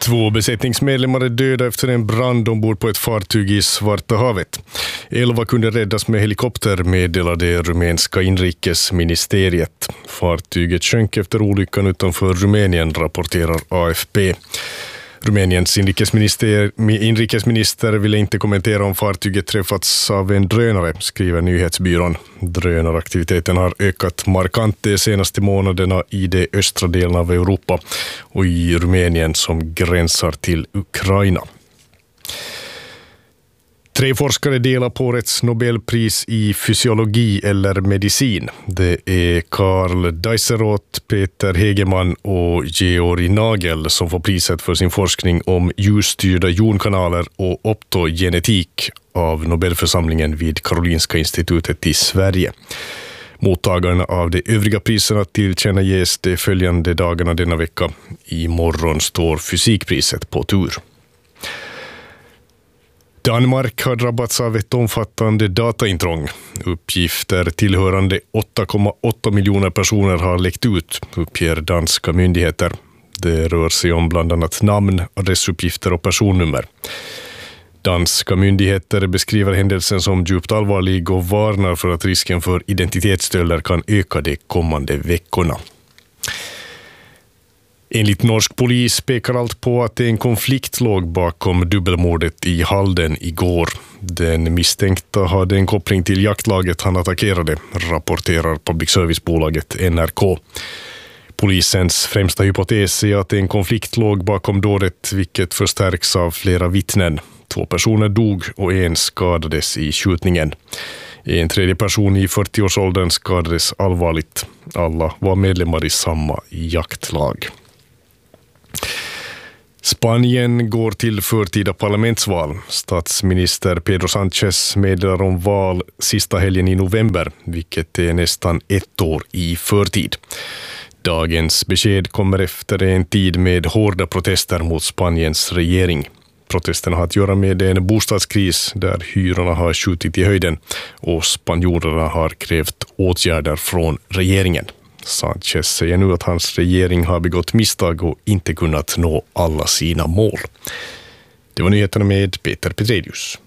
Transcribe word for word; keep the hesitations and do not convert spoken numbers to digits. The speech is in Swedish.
Två besättningsmedlemmar är döda efter en brand ombord på ett fartyg i Svarta havet. Elva kunde räddas med helikopter, meddelade rumänska inrikesministeriet. Fartyget sjönk efter olyckan utanför Rumänien, rapporterar A F P. Rumäniens inrikesminister, inrikesminister ville inte kommentera om fartyget träffats av en drönare, skriver nyhetsbyrån. Drönaraktiviteten har ökat markant de senaste månaderna i de östra delarna av Europa och i Rumänien som gränsar till Ukraina. Tre forskare delar på årets Nobelpris i fysiologi eller medicin. Det är Karl Deisseroth, Peter Hegemann och Georg Nagel som får priset för sin forskning om ljusstyrda jonkanaler och optogenetik av Nobelförsamlingen vid Karolinska institutet i Sverige. Mottagarna av de övriga priserna tillkännages de följande dagarna denna vecka. Imorgon står fysikpriset på tur. Danmark har drabbats av ett omfattande dataintrång. Uppgifter tillhörande åtta komma åtta miljoner personer har läckt ut, uppger danska myndigheter. Det rör sig om bland annat namn, adressuppgifter och personnummer. Danska myndigheter beskriver händelsen som djupt allvarlig och varnar för att risken för identitetsstölder kan öka de kommande veckorna. Enligt norsk polis pekar allt på att det är en konflikt låg bakom dubbelmordet i Halden igår. Den misstänkta hade en koppling till jaktlaget han attackerade, rapporterar public servicebolaget N R K. Polisens främsta hypotes är att en konflikt låg bakom dådet, vilket förstärks av flera vittnen. Två personer dog och en skadades i skjutningen. En tredje person i fyrtioårsåldern skadades allvarligt. Alla var medlemmar i samma jaktlag. Spanien går till förtida parlamentsval. Statsminister Pedro Sánchez meddelar om val sista helgen i november, vilket är nästan ett år i förtid. Dagens besked kommer efter en tid med hårda protester mot Spaniens regering. Protesterna har att göra med en bostadskris där hyrorna har skjutit i höjden och spanjorerna har krävt åtgärder från regeringen. Sánchez säger nu att hans regering har begått misstag och inte kunnat nå alla sina mål. Det var nyheterna med Peter Petrelius.